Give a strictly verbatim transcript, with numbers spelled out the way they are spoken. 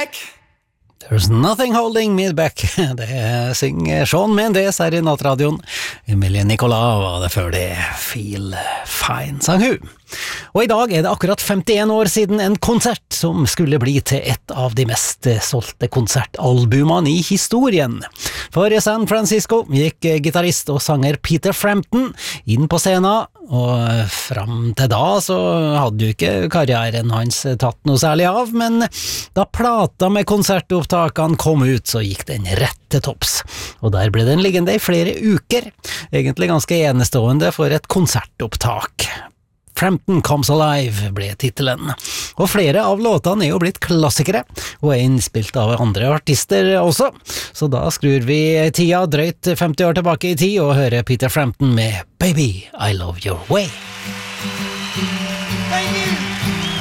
back. There's nothing holding me back. Det synger Shawn Mendes her i nattradioen. Emilie Nicolas var det før det. Feel fine, sang hun. Og i dag er det akkurat femtien år siden en konsert som skulle bli til et av de mest solgte konsertalbumene i historien. For i San Francisco gikk gitarist og sanger Peter Frampton inn på scenen, og fram til da så hadde jo ikke karrieren hans tatt noe særlig av, men da plata med konsertopptakene kom ut, så gikk den rett til topps. Og der ble den liggende i flere uker, egentlig ganske enestående for et konsertopptak. Frampton Comes Alive ble titelen, og flere av låtene er jo blitt klassikere, og er innspilt av andre artister også, så da skrur vi tida drøyt femti år tilbake i tid og hører Peter Frampton med Baby, I Love Your Way.